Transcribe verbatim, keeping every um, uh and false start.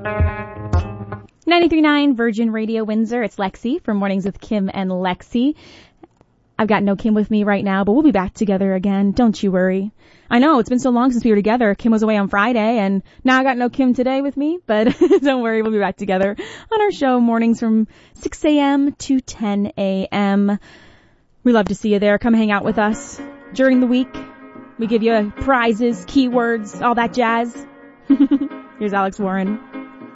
ninety-three point nine Virgin Radio Windsor. It's Lexi from Mornings with Kim and Lexi. I've got no Kim with me right now, but we'll be back together again. Don't you worry. I know, it's been so long since we were together. Kim was away on Friday, and now I got no Kim today with me, but don't worry, we'll be back together on our show mornings from six a.m. to ten a.m. We love to see you there. Come hang out with us during the week. We give you prizes, keywords, all that jazz. Here's Alex Warren.